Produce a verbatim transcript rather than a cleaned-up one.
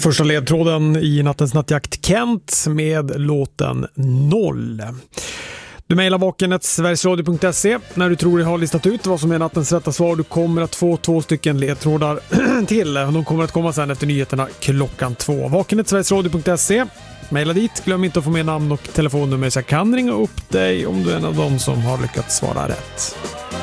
Första ledtråden i nattens nattjakt, Kent med låten Noll. Du mejlar vaken at sverigesradio punkt se när du tror dig ha listat ut vad som är nattens rätta svar. Du kommer att få två stycken ledtrådar till. De kommer att komma sen efter nyheterna klockan två. vaken at sverigesradio punkt se. Mejla dit. Glöm inte att få med namn och telefonnummer så jag kan ringa upp dig om du är en av dem som har lyckats svara rätt.